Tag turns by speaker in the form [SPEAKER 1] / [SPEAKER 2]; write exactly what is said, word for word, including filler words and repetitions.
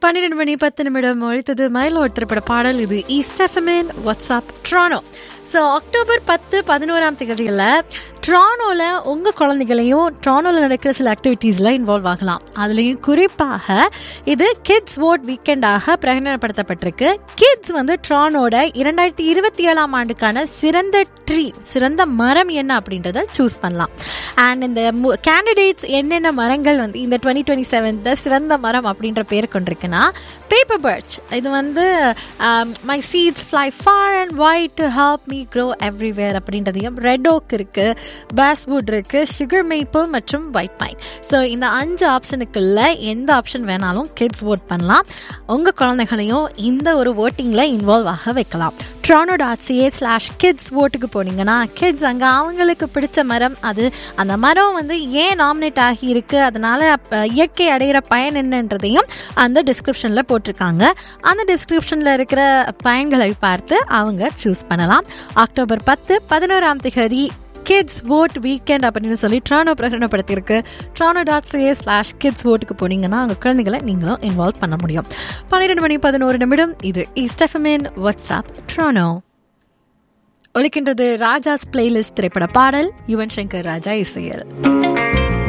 [SPEAKER 1] பன்னிரெண்டு மணி பத்து நிமிடம் ஒழித்தது மயிலோட் திரைப்பட பாடல். இது east FM WhatsApp ட்ரானோ. So October பத்து பதினோராம் தேதியில் ட்ரானோவில் உங்கள் குழந்தைகளையும் ட்ரானோவில் நடக்கிற சில ஆக்டிவிட்டீஸில் இன்வால்வ் ஆகலாம். அதுலேயும் குறிப்பாக இது கிட்ஸ் ஓட் வீக்கெண்டாக பிரகடனப்படுத்தப்பட்டிருக்கு. கிட்ஸ் வந்து ட்ரானோட இரண்டாயிரத்தி இருபத்தி ஏழாம் ஆண்டுக்கான சிறந்த ட்ரீ சிறந்த மரம் என்ன அப்படின்றத சூஸ் பண்ணலாம். அண்ட் இந்த கேண்டிடேட்ஸ் என்னென்ன மரங்கள் வந்து இந்த டுவெண்ட்டி டுவெண்ட்டி செவன்த் சிறந்த மரம் அப்படின்ற பேர் கொண்டிருக்குன்னா, பேப்பர் பர்ச், இது வந்து my seeds fly for and white to help me grow everywhere அப்படின்றதையும், ரெட் ஓக் இருக்கு, பாஸ்வுட் இருக்கு, சுகர் மேப்பிள் மற்றும் ஒயிட் பைன். ஸோ இந்த அஞ்சு ஆப்ஷனுக்குள்ள எந்த ஆப்ஷன் வேணாலும் கிட்ஸ் ஓட் பண்ணலாம். உங்கள் குழந்தைகளையும் இந்த ஒரு ஓட்டிங்கில் இன்வால்வ் ஆக வைக்கலாம். ட்ரானோ டாட் சிஏ ஸ்லாஷ் கிட்ஸ் ஓட்டுக்கு போனீங்கன்னா கிட்ஸ் அங்கே அவங்களுக்கு பிடிச்ச மரம், அது அந்த மரம் வந்து ஏன் நாமினேட் ஆகி இருக்கு, அதனால இயற்கை அடைகிற பயன் என்னன்றதையும் அந்த டிஸ்கிரிப்ஷனில் போட்டிருக்காங்க. அந்த டிஸ்கிரிப்ஷனில் இருக்கிற பயன்களை பார்த்து அவங்க சூஸ் பண்ணலாம். அக்டோபர் பத்து பதினோராம் தேதி கிட்ஸ் ஓட் வீக்கெண்ட் அப்படின்னு சொல்லி ட்ரானோ பிரகடனப்படுத்தியிருக்கு. ட்ரானோ டாட் சிஏ ஸ்லாஷ் கிட்ஸ் ஓட்டுக்கு போனீங்கன்னா அவங்க குழந்தைகளை நீங்களும் இன்வால்வ் பண்ண முடியும். பன்னிரெண்டு மணி பதினோரு நிமிடம். இது east FM WhatsApp ட்ரானோ. ஒலிக்கின்றது Raja's playlist திரைப்பட பாடல், யுவன் சங்கர் ராஜா இசையில்.